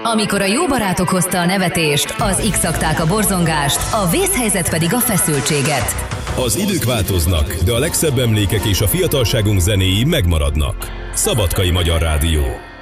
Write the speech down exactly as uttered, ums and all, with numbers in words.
Amikor a jó barátok hozta a nevetést, az X-akták a borzongást, a vészhelyzet pedig a feszültséget. Az idők változnak, de a legszebb emlékek és a fiatalságunk zenéi megmaradnak. Szabadkai Magyar Rádió.